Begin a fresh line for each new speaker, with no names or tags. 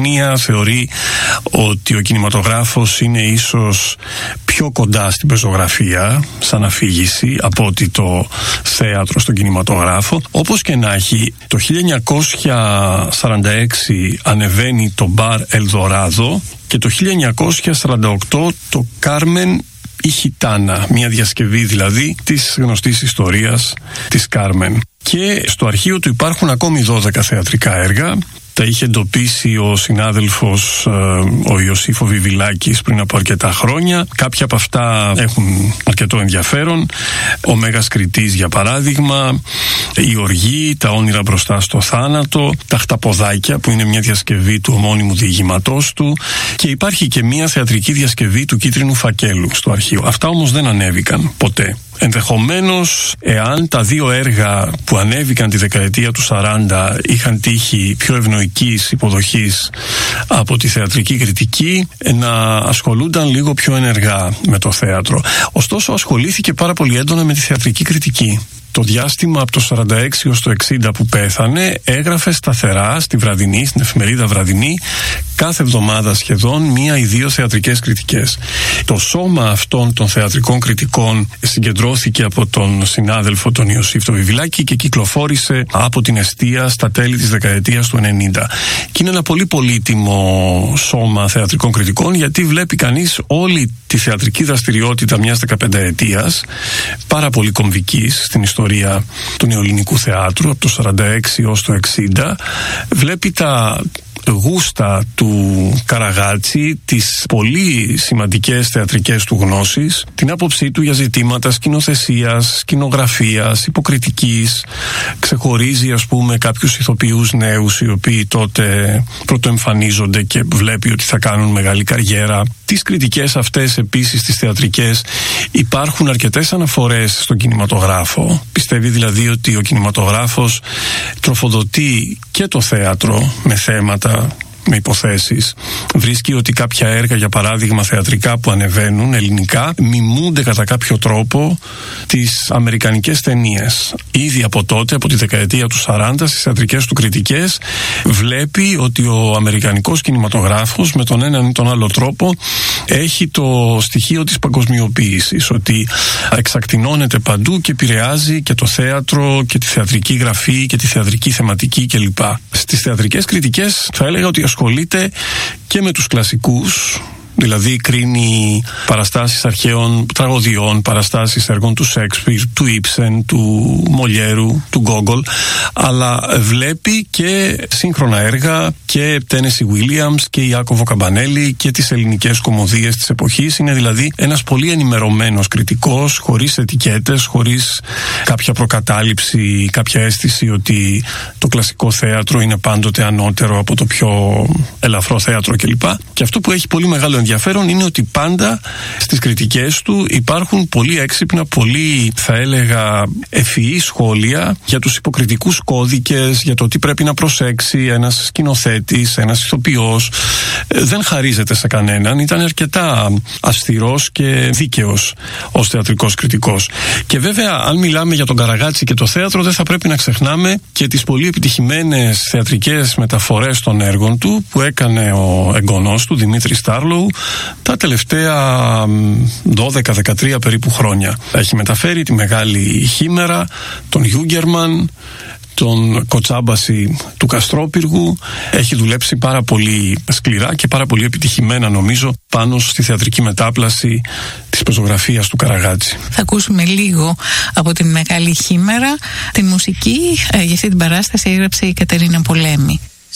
λογοτεχνία, θεωρεί ότι ο κινηματογράφος είναι ίσως πιο κοντά στην πεζογραφία σαν αφήγηση από ότι το θέατρο στον κινηματογράφο. Όπως και να έχει, το 1946 ανεβαίνει το Μπαρ Ελδοράδο και το 1948 το Κάρμεν η Χιτάνα, μια διασκευή δηλαδή της γνωστής ιστορίας της Κάρμεν. Και στο αρχείο του υπάρχουν ακόμη 12 θεατρικά έργα. Τα είχε εντοπίσει ο συνάδελφος ο Ιωσήφ Βιβιλάκης πριν από αρκετά χρόνια. Κάποια από αυτά έχουν αρκετό ενδιαφέρον. Ο Μέγας Κριτής, για παράδειγμα, η Οργή, τα όνειρα μπροστά στο θάνατο, τα Χταποδάκια, που είναι μια διασκευή του ομώνυμου διηγηματός του, και υπάρχει και μια θεατρική διασκευή του Κίτρινου Φακέλου στο αρχείο. Αυτά όμως δεν ανέβηκαν ποτέ. Ενδεχομένως, εάν τα δύο έργα που ανέβηκαν τη δεκαετία του 40 είχαν τύχει πιο ευνοϊκής υποδοχής από τη θεατρική κριτική, να ασχολούνταν λίγο πιο ενεργά με το θέατρο. Ωστόσο, ασχολήθηκε πάρα πολύ έντονα με τη θεατρική κριτική. Το διάστημα από το 46 έως το 60 που πέθανε, έγραφε σταθερά στη Βραδινή, στην εφημερίδα Βραδινή, κάθε εβδομάδα σχεδόν 1 ή 2 θεατρικές κριτικές. Το σώμα αυτών των θεατρικών κριτικών συγκεντρώθηκε από τον συνάδελφο τον Ιωσήφ το Βιβιλάκη και κυκλοφόρησε από την Εστία στα τέλη της δεκαετίας του 90. Και είναι ένα πολύ πολύτιμο σώμα θεατρικών κριτικών, γιατί βλέπει κανείς όλη τη θεατρική δραστηριότητα μιας 15ετίας, πάρα πολύ κομβικής στην ιστορία του νεοελληνικού θεάτρου, από το 46 έως το 60. Βλέπει τα γούστα του Καραγάτσι, τις πολύ σημαντικές θεατρικές του γνώσεις, την άποψή του για ζητήματα σκηνοθεσίας, σκηνογραφίας, υποκριτικής. Ξεχωρίζει, ας πούμε, κάποιους ηθοποιούς νέους οι οποίοι τότε πρωτοεμφανίζονται και βλέπει ότι θα κάνουν μεγάλη καριέρα. Τις κριτικές αυτές επίσης, τις θεατρικές, υπάρχουν αρκετές αναφορές στον κινηματογράφο. Πιστεύει δηλαδή ότι ο κινηματογράφος τροφοδοτεί και το θέατρο με θέματα, με υποθέσεις. Βρίσκει ότι κάποια έργα, για παράδειγμα θεατρικά που ανεβαίνουν ελληνικά, μιμούνται κατά κάποιο τρόπο τις αμερικανικές ταινίες. Ήδη από τότε, από τη δεκαετία του 40, στις θεατρικές του κριτικές, βλέπει ότι ο αμερικανικός κινηματογράφος με τον έναν ή τον άλλο τρόπο έχει το στοιχείο της παγκοσμιοποίησης, ότι εξακτηνώνεται παντού και επηρεάζει και το θέατρο και τη θεατρική γραφή και τη θεατρική θεματική κλπ. Στις θεατρικές κριτικές θα έλεγα ότι ασχολείται και με τους κλασικούς, δηλαδή κρίνει παραστάσεις αρχαίων τραγωδιών, παραστάσεις έργων του Σέξπιρ, του Ήψεν, του Μολιέρου, του Γκόγκολ, αλλά βλέπει και σύγχρονα έργα και Τένεσι Βίλιαμς και Ιάκωβο Καμπανέλη και τις ελληνικές κωμωδίες της εποχής. Είναι δηλαδή ένας πολύ ενημερωμένος κριτικός, χωρίς ετικέτες, χωρίς κάποια προκατάληψη, κάποια αίσθηση ότι το κλασικό θέατρο είναι πάντοτε ανώτερο από το πιο ελαφρό θέατρο κλπ. Και αυτό που έχει πολύ μεγάλο ενδιαφέρον είναι ότι πάντα στις κριτικές του υπάρχουν πολύ έξυπνα, πολύ θα έλεγα ευφυή σχόλια για τους υποκριτικούς κώδικες, για το τι πρέπει να προσέξει ένας σκηνοθέτης, ένας ηθοποιός. Δεν χαρίζεται σε κανέναν, ήταν αρκετά αυστηρός και δίκαιος ως θεατρικός κριτικός. Και βέβαια, αν μιλάμε για τον Καραγάτσι και το θέατρο, δεν θα πρέπει να ξεχνάμε και τις πολύ επιτυχημένες θεατρικές μεταφορές των έργων του που έκανε ο εγγονός του, Δημήτρης Στάρλοου, τα τελευταία 12-13 περίπου χρόνια. Έχει μεταφέρει τη Μεγάλη Χήμερα, τον Γιούγκερμαν, τον Κοτσάμπαση του Καστρόπυργου. Έχει δουλέψει πάρα πολύ σκληρά και πάρα πολύ επιτυχημένα, νομίζω, πάνω στη θεατρική μετάπλαση της πεζογραφίας του Καραγάτσι.
Θα ακούσουμε λίγο από τη Μεγάλη Χήμερα. Την μουσική για αυτή την παράσταση έγραψε η Κατερίνα Πολέμη.